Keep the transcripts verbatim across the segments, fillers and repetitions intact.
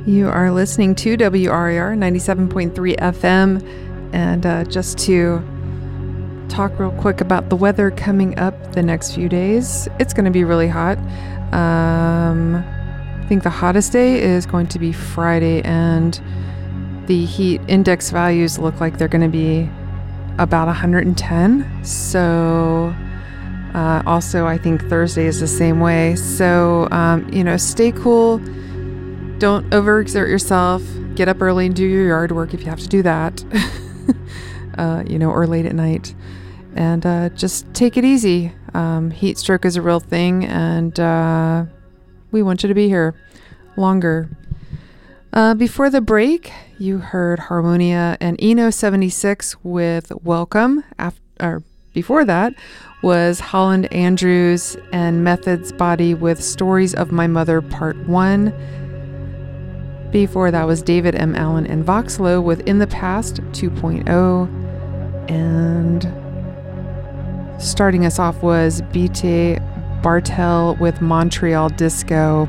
You are listening to W R A R ninety-seven point three F M, and uh, just to talk real quick about the weather coming up the next few days, it's going to be really hot. Um, I think the hottest day is going to be Friday, and the heat index values look like they're going to be about one hundred ten. So uh, also, I think Thursday is the same way. So, um, you know, stay cool. Don't overexert yourself. Get up early and do your yard work if you have to do that, uh, you know, or late at night. And uh, just take it easy. Um, heat stroke is a real thing, and uh, we want you to be here longer. Uh, before the break, you heard Harmonia and Eno seventy-six with Welcome. After, or before that was Holland Andrews and Methods Body with Stories of My Mother Part one. Before that was David M. Allen and Voxlo with In the Past two point oh. And starting us off was B T Bartel with Montreal Disco.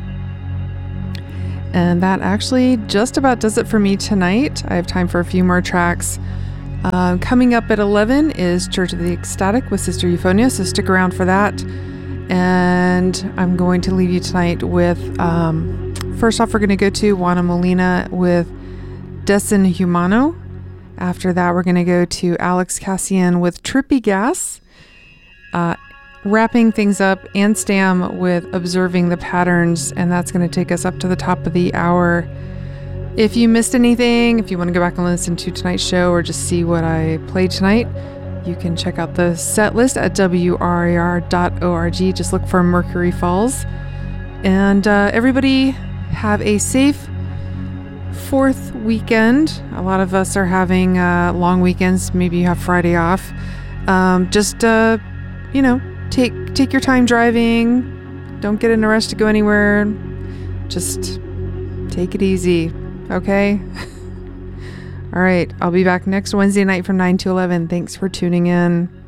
And that actually just about does it for me tonight. I have time for a few more tracks. Uh, coming up at eleven is Church of the Ecstatic with Sister Euphonia, so stick around for that. And I'm going to leave you tonight with... Um, First off, we're going to go to Juana Molina with Desin Humano. After that, we're going to go to Alex Cassian with Trippy Gas. Uh, wrapping things up, Ann Stam with Observing the Patterns, and that's going to take us up to the top of the hour. If you missed anything, if you want to go back and listen to tonight's show or just see what I played tonight, you can check out the set list at W R A R dot org. Just look for Mercury Falls. And uh, everybody... have a safe fourth weekend. A lot of us are having uh, long weekends. Maybe you have Friday off. Um, just, uh, you know, take take your time driving. Don't get in a rush to go anywhere. Just take it easy, okay? All right, I'll be back next Wednesday night from nine to eleven. Thanks for tuning in.